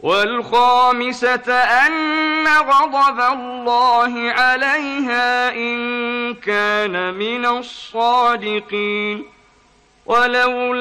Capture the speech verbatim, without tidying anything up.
والخامسة أن غضب الله عليها إن كان من الصادقين. ولولا